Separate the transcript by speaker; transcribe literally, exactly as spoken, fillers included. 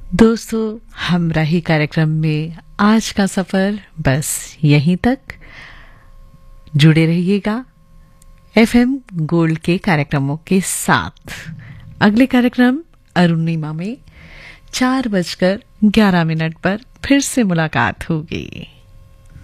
Speaker 1: दोस्तों, हमराही कार्यक्रम में आज का सफर बस यहीं तक। जुड़े रहिएगा एफएम गोल्ड के कार्यक्रमों के साथ। अगले कार्यक्रम अरुणिमा में चार बजकर ग्यारह मिनट पर फिर से मुलाकात होगी।